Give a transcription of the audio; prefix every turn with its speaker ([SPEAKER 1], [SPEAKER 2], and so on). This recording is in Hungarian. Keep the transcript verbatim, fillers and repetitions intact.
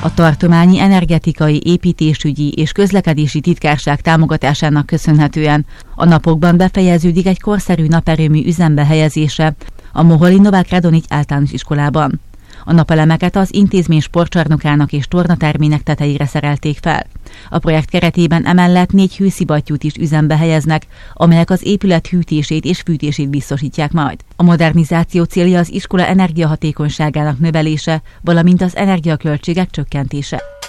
[SPEAKER 1] A tartományi energetikai, építésügyi és közlekedési titkárság támogatásának köszönhetően a napokban befejeződik egy korszerű naperőmű üzembe helyezése a Moholi Novák Radonics általános iskolában. A napelemeket az intézmény sportcsarnokának és tornatermének tetejére szerelték fel. A projekt keretében emellett négy hőszivattyút is üzembe helyeznek, amelyek az épület hűtését és fűtését biztosítják majd. A modernizáció célja az iskola energiahatékonyságának növelése, valamint az energiaköltségek csökkentése.